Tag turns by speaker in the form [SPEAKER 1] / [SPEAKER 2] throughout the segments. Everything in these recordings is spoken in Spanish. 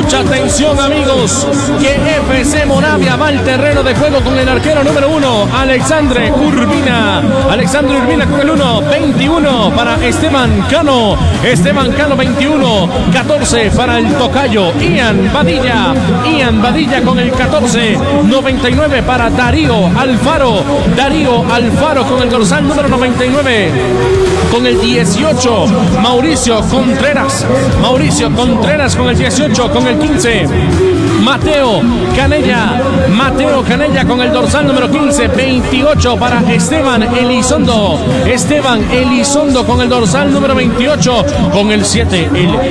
[SPEAKER 1] Mucha atención, amigos, que FC Moravia va al terreno de juego con el arquero número 1, Alexandre Urbina. Alexandre Urbina con el 1, 21 para Esteban Cano. Esteban Cano 21, 14 para el tocayo Ian Badilla. Ian Badilla con el 14, 99 para Darío Alfaro. Darío Alfaro con el dorsal número 99. Con el 18, Mauricio Contreras. Mauricio Contreras con el 18, con el 15, Mateo Canella. Mateo Canella con el dorsal número 15, 28 para Esteban Elizondo. Esteban Elizondo con el dorsal número 28, con el 7,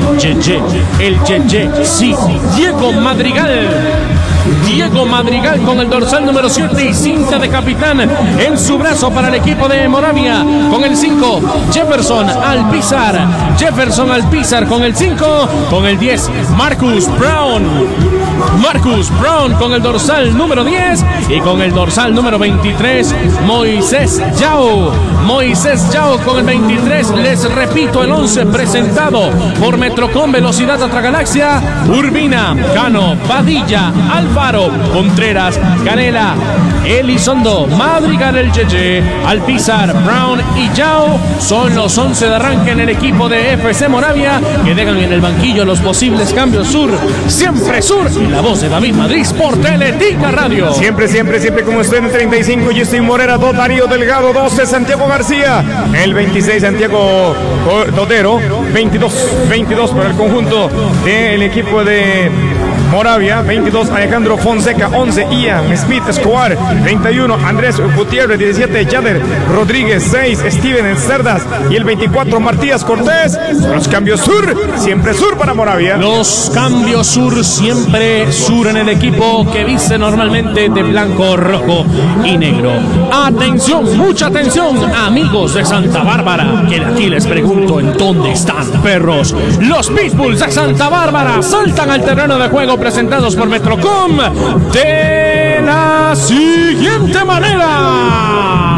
[SPEAKER 1] el Yeye, sí, Diego Madrigal. Diego Madrigal con el dorsal número 7 y cinta de capitán en su brazo para el equipo de Moravia. Con el 5, Jefferson Alpizar. Jefferson Alpizar con el 5. Con el 10, Marcus Brown. Marcus Brown con el dorsal número 10. Y con el dorsal número 23, Moisés Yao. Moisés Yao con el 23. Les repito el 11 presentado por Metrocom Velocidad Otra Galaxia. Urbina, Cano, Padilla, Alfaro, Contreras, Canela, Elizondo, Madrigal, el Yeye, Alpizar, Brown y Yao son los 11 de arranque en el equipo de FC Moravia, que dejan en el banquillo los posibles cambios. Sur, siempre Sur, y la voz de David Madrid por Teletica Radio.
[SPEAKER 2] Siempre como usted en el 35, Justin Morera, 2 Darío Delgado, 12 Santiago García, el 26 Santiago Totero, 22 para el conjunto del equipo de Moravia, 22 Alejandro Fonseca, 11 Ian Smith Escobar, 31 Andrés Gutiérrez, 17 Yader Rodríguez, 6 Steven Cerdas y el 24 Martías Cortés. Los cambios Sur, siempre Sur para Moravia.
[SPEAKER 1] Los cambios Sur, siempre Sur en el equipo que viste normalmente de blanco, rojo y negro. Atención, mucha atención, amigos de Santa Bárbara, que de aquí les pregunto en dónde están, perros. Los Pitbulls de Santa Bárbara saltan al terreno de juego, presentados por Metrocom de la siguiente manera.